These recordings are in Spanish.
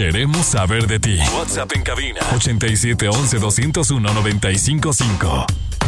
Queremos saber de ti. WhatsApp en cabina 8711-201-955.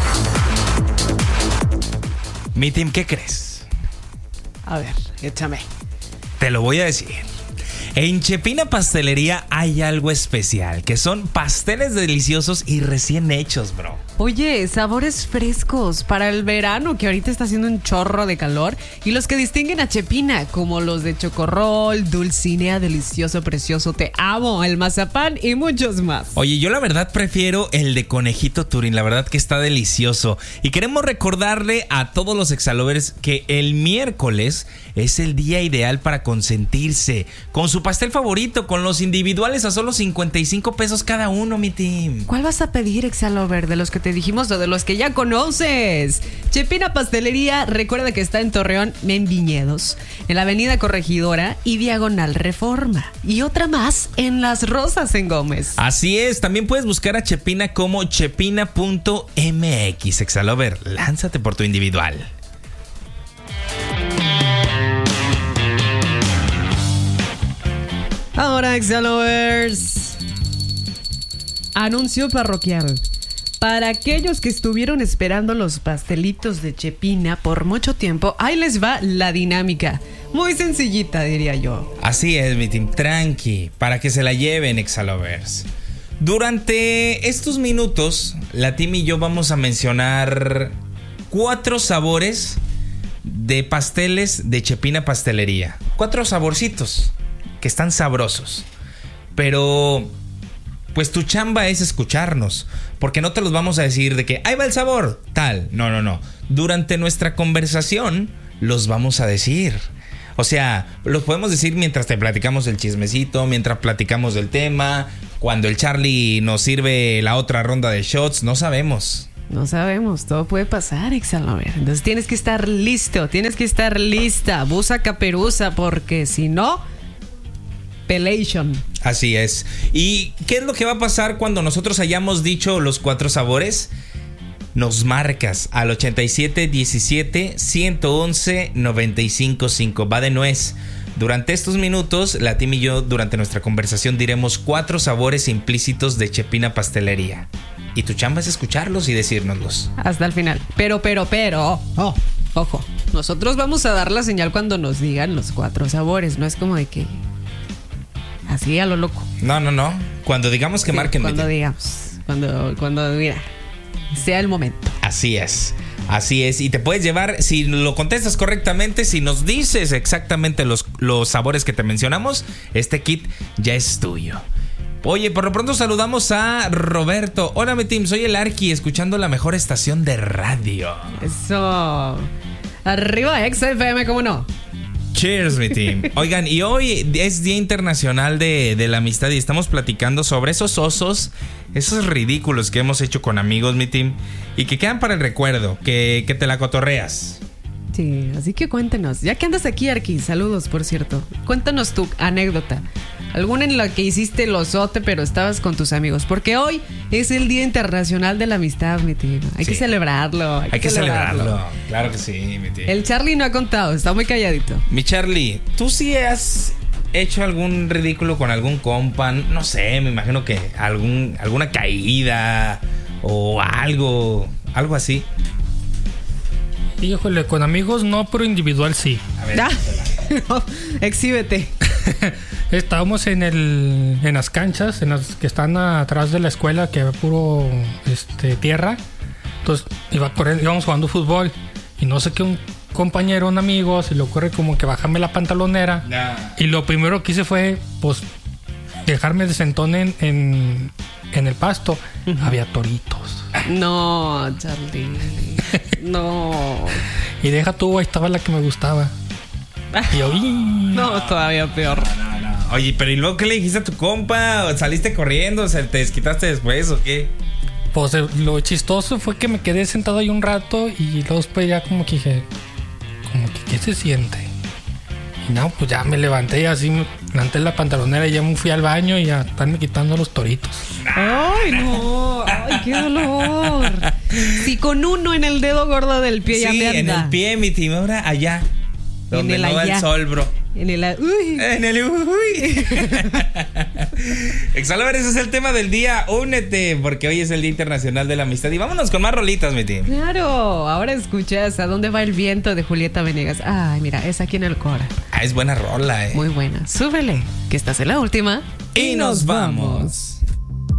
Mi team, ¿qué crees? A ver, échame. Te lo voy a decir. En Chepina Pastelería hay algo especial, que son pasteles deliciosos y recién hechos, bro. Oye, sabores frescos para el verano, que ahorita está haciendo un chorro de calor, y los que distinguen a Chepina, como los de chocorrol, dulcinea, delicioso, precioso, te amo, el mazapán y muchos más. Oye, yo la verdad prefiero el de conejito Turín, la verdad que está delicioso. Y queremos recordarle a todos los exalovers que el miércoles es el día ideal para consentirse con su pastel favorito, con los individuales a solo 55 pesos cada uno, mi team. ¿Cuál vas a pedir, exalover, de los que te dijimos o de los que ya conoces? Chepina Pastelería, recuerda que está en Torreón, en Viñedos, en la Avenida Corregidora y Diagonal Reforma. Y otra más en Las Rosas, en Gómez. Así es, también puedes buscar a Chepina como chepina.mx. Exalover, lánzate por tu individual. Ahora, exalovers, anuncio parroquial. Para aquellos que estuvieron esperando los pastelitos de Chepina por mucho tiempo, ahí les va la dinámica. Muy sencillita, diría yo. Así es, mi team, tranqui, para que se la lleven, exalovers. Durante estos minutos, la team y yo vamos a mencionar 4 sabores de pasteles de Chepina Pastelería. 4 saborcitos que están sabrosos. Pero pues tu chamba es escucharnos, porque no te los vamos a decir de que ahí va el sabor, tal. No. Durante nuestra conversación los vamos a decir. O sea, los podemos decir mientras te platicamos el chismecito, mientras platicamos del tema, cuando el Charlie nos sirve la otra ronda de shots, no sabemos. No sabemos, todo puede pasar, exalover. Entonces tienes que estar listo, tienes que estar lista, busa caperuza, porque si no, pelation. Así es. ¿Y qué es lo que va a pasar cuando nosotros hayamos dicho los 4 sabores? Nos marcas al 8717-111-955. Va de nuez. Durante estos minutos, la team y yo, durante nuestra conversación, diremos 4 sabores implícitos de Chepina Pastelería. Y tu chamba es escucharlos y decírnoslos. Hasta el final. Pero. Ojo. Nosotros vamos a dar la señal cuando nos digan los 4 sabores. No es como de que así a lo loco. No. Cuando digamos que sí, marquen. Cuando digamos. Cuando mira, sea el momento. Así es. Y te puedes llevar, si lo contestas correctamente, si nos dices exactamente los sabores que te mencionamos, este kit ya es tuyo. Oye, por lo pronto saludamos a Roberto. Hola, mi team, soy el Arqui, escuchando la mejor estación de radio. Eso. Arriba, XFM, ¿cómo no? Cheers, mi team. Oigan, y hoy es Día Internacional de la Amistad y estamos platicando sobre esos osos, esos ridículos que hemos hecho con amigos, mi team, y que quedan para el recuerdo, que te la cotorreas. Sí, así que cuéntenos. Ya que andas aquí, Arqui, saludos, por cierto. Cuéntanos tu anécdota. Alguna en la que hiciste el osote, pero estabas con tus amigos. Porque hoy es el Día Internacional de la Amistad, mi tío. Hay que celebrarlo. Hay que celebrarlo. Claro que sí, mi tío. El Charlie no ha contado, está muy calladito. Mi Charlie, ¿tú sí has hecho algún ridículo con algún compa? No sé, me imagino que alguna caída o algo así. Híjole, con amigos no, pero individual sí. A ver, no, exhíbete. Estábamos en las canchas, en las que están atrás de la escuela, que era puro tierra. Entonces íbamos jugando fútbol y no sé qué, un compañero, un amigo, se le ocurre como que bajarme la pantalonera. Y lo primero que hice fue pues dejarme de sentón en el pasto. Había toritos. No, Charlie. No. Y deja tú, ahí estaba la que me gustaba. Y yo, no, todavía peor. No. Oye, pero ¿y luego qué le dijiste a tu compa? ¿Saliste corriendo? ¿O sea, te desquitaste después o qué? Pues lo chistoso fue que me quedé sentado ahí un rato y luego después ya como que dije, ¿qué se siente? Y no, pues ya me levanté así, me levanté la pantalonera y ya me fui al baño y ya están quitando los toritos. ¡Ay, no! ¡Ay, qué dolor! Si con uno en el dedo gordo del pie ya me anda. Sí, en el pie, mi team, ahora allá. Donde no da el sol, bro. En el uy. En el uy. Exalover, ese es el tema del día. Únete, porque hoy es el Día Internacional de la Amistad. Y vámonos con más rolitas, mi team. Claro, ahora escuchas ¿A dónde va el viento? De Julieta Venegas. Ay, mira, es aquí en el Cora. Es buena rola, Muy buena. Súbele, que estás en la última. Y nos vamos.